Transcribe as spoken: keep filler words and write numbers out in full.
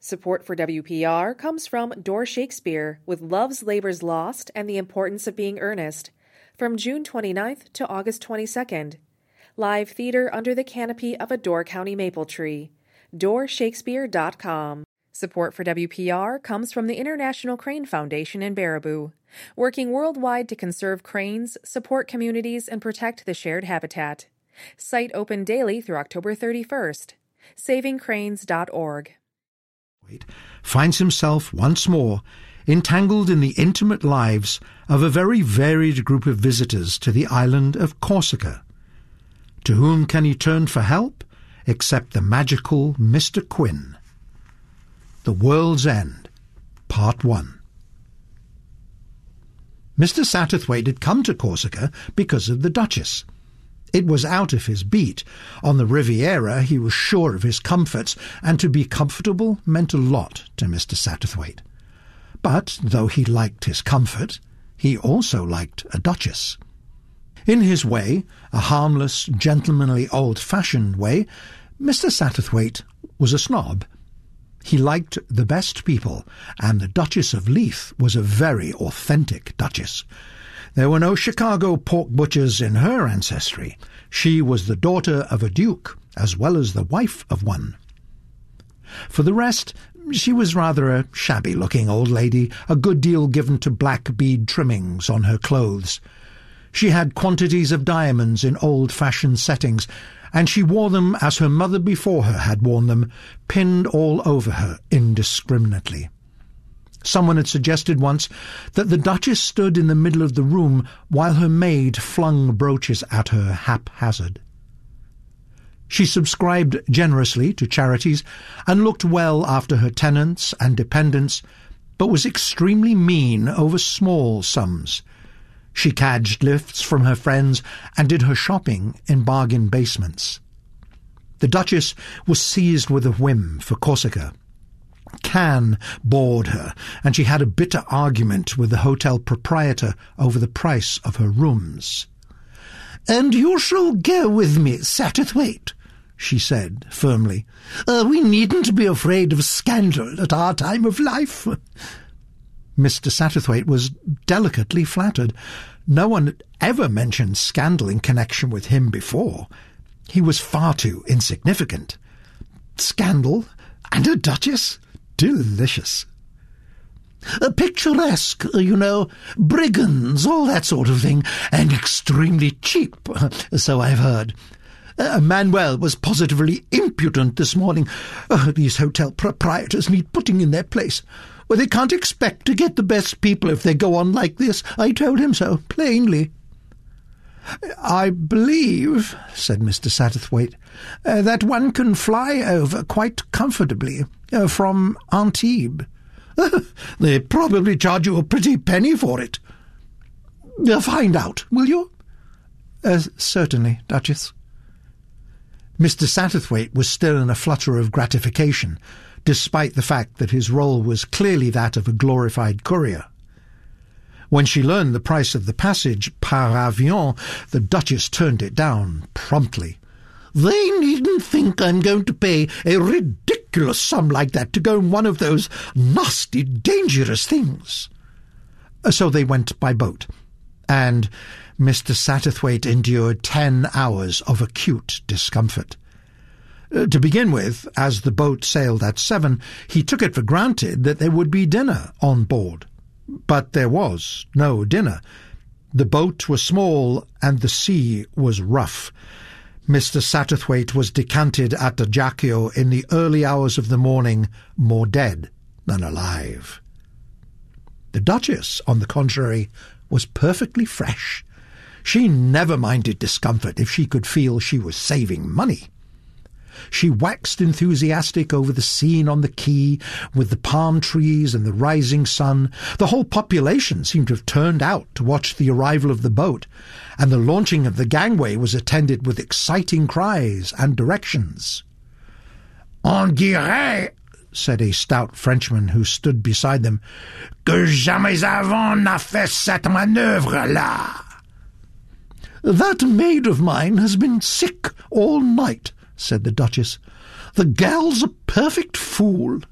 Support for W P R comes from Door Shakespeare with Love's Labour's Lost and the Importance of Being Earnest from June twenty-ninth to August twenty-second. Live theater under the canopy of a Door County maple tree. door shakespeare dot com. Support for W P R comes from the International Crane Foundation in Baraboo, working worldwide to conserve cranes, support communities, and protect the shared habitat. Site open daily through October thirty-first. saving cranes dot org. Finds himself once more entangled in the intimate lives of a very varied group of visitors to the island of Corsica. To whom can he turn for help except the magical Mister Quinn? The World's End, Part one. Mister Satterthwaite had come to Corsica because of the Duchess. It was out of his beat. On the Riviera he was sure of his comforts, and to be comfortable meant a lot to Mister Satterthwaite. But, though he liked his comfort, he also liked a duchess. In his way, a harmless, gentlemanly, old-fashioned way, Mister Satterthwaite was a snob. He liked the best people, and the Duchess of Leith was a very authentic duchess. There were no Chicago pork butchers in her ancestry. She was the daughter of a duke, as well as the wife of one. For the rest, she was rather a shabby-looking old lady, a good deal given to black bead trimmings on her clothes. She had quantities of diamonds in old-fashioned settings, and she wore them as her mother before her had worn them, pinned all over her indiscriminately. Someone had suggested once that the Duchess stood in the middle of the room while her maid flung brooches at her haphazard. She subscribed generously to charities and looked well after her tenants and dependents, but was extremely mean over small sums. She cadged lifts from her friends and did her shopping in bargain basements. The Duchess was seized with a whim for Corsica. Cannes bored her, and she had a bitter argument with the hotel proprietor over the price of her rooms. "And you shall go with me, Satterthwaite," she said firmly. Uh, "we needn't be afraid of scandal at our time of life." Mister Satterthwaite was delicately flattered. No one had ever mentioned scandal in connection with him before. He was far too insignificant. Scandal and a duchess? Delicious. Uh, picturesque, you know, brigands, all that sort of thing, and extremely cheap, so I've heard. Uh, Manuel was positively impudent this morning. Uh, these hotel proprietors need putting in their place. Well, they can't expect to get the best people if they go on like this. I told him so, plainly. "I believe," said Mister Satterthwaite, uh, "that one can fly over quite comfortably uh, from Antibes." "They probably charge you a pretty penny for it." Uh, "find out, will you?" Uh, "certainly, Duchess." Mister Satterthwaite was still in a flutter of gratification, despite the fact that his role was clearly that of a glorified courier. When she learned the price of the passage par avion, the Duchess turned it down promptly. "They needn't think I'm going to pay a ridiculous sum like that to go in one of those nasty, dangerous things." So they went by boat, and Mister Satterthwaite endured ten hours of acute discomfort. Uh, to begin with, as the boat sailed at seven, he took it for granted that there would be dinner on board. But there was no dinner. The boat was small, and the sea was rough. Mister Satterthwaite was decanted at Ajaccio in the early hours of the morning, more dead than alive. The Duchess, on the contrary, was perfectly fresh. She never minded discomfort if she could feel she was saving money. She waxed enthusiastic over the scene on the quay, with the palm trees and the rising sun. The whole population seemed to have turned out to watch the arrival of the boat, and the launching of the gangway was attended with exciting cries and directions. "On dirait," said a stout Frenchman who stood beside them, "que jamais avant n'a fait cette manœuvre-là." "That maid of mine has been sick all night," said the Duchess. "The gal's a perfect fool."